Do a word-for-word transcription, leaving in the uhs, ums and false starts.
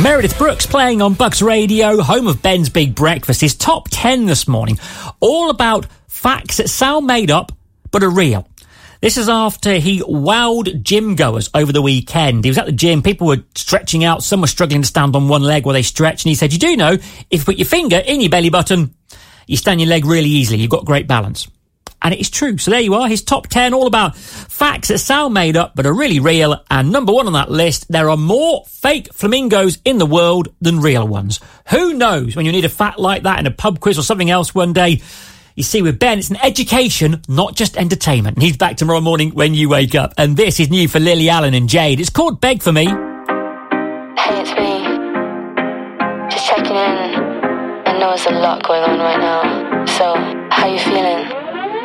Meredith Brooks playing on Bucks Radio, home of Ben's Big Breakfast. His top ten this morning, all about facts that sound made up but are real. This is after he wowed gym goers over the weekend. He was at the gym, people were stretching out, some were struggling to stand on one leg while they stretch, and he said, you do know, if you put your finger in your belly button, you stand your leg really easily, you've got great balance. And it is true. So there you are, his top ten, all about facts that sound made up but are really real. And number one on that list, there are more fake flamingos in the world than real ones. Who knows, when you need a fact like that in a pub quiz or something else one day. You see, with Ben, it's an education, not just entertainment. And he's back tomorrow morning when you wake up. And this is new for Lily Allen and Jade. It's called Beg For Me. Hey, it's me. Just checking in. I know there's a lot going on right now. So, how you feeling?